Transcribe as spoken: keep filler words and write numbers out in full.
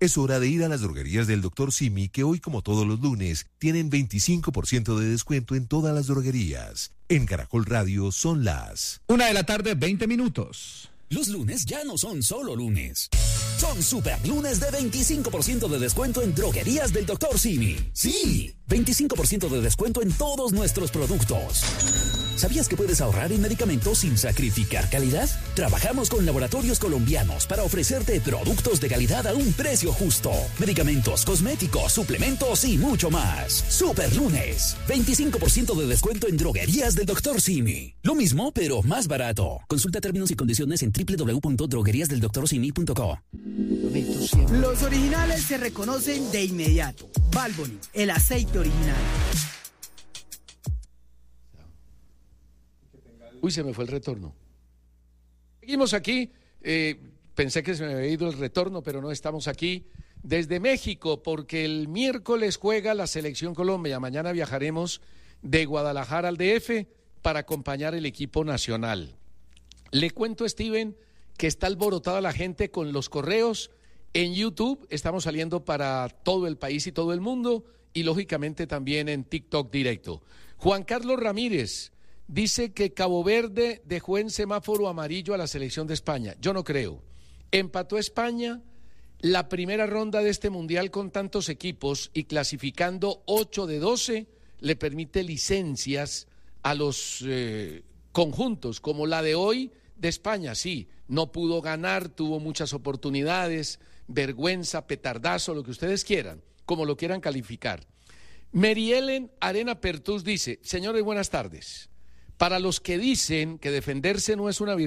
Es hora de ir a las droguerías del doctor Simi, que hoy, como todos los lunes, tienen veinticinco por ciento de descuento en todas las droguerías. En Caracol Radio son las Una de la tarde, veinte minutos. Los lunes ya no son solo lunes. Son super lunes de veinticinco por ciento de descuento en droguerías del doctor Simi. Sí, veinticinco por ciento de descuento en todos nuestros productos. ¿Sabías que puedes ahorrar en medicamentos sin sacrificar calidad? Trabajamos con laboratorios colombianos para ofrecerte productos de calidad a un precio justo. Medicamentos, cosméticos, suplementos y mucho más. Super lunes, veinticinco por ciento de descuento en droguerías del doctor Simi. Lo mismo, pero más barato. Consulta términos y condiciones en doble u doble u doble u punto droguerías del doctor simi punto co. Los originales se reconocen de inmediato. Valvoline, el aceite original. Uy, se me fue el retorno. Seguimos aquí. Eh, pensé que se me había ido el retorno, pero no, estamos aquí desde México, porque el miércoles juega la Selección Colombia. Mañana viajaremos de Guadalajara al D F para acompañar el equipo nacional. Le cuento, Steven, que está alborotada la gente con los correos. En YouTube estamos saliendo para todo el país y todo el mundo, y lógicamente también en TikTok directo. Juan Carlos Ramírez dice que Cabo Verde dejó en semáforo amarillo a la selección de España. Yo no creo. Empató España la primera ronda de este mundial con tantos equipos y clasificando ocho de doce le permite licencias a los eh, conjuntos, como la de hoy de España. Sí, no pudo ganar, tuvo muchas oportunidades, vergüenza, petardazo, lo que ustedes quieran, como lo quieran calificar. Mary Ellen Arena Pertus dice: señores, buenas tardes. Para los que dicen que defenderse no es una virtud,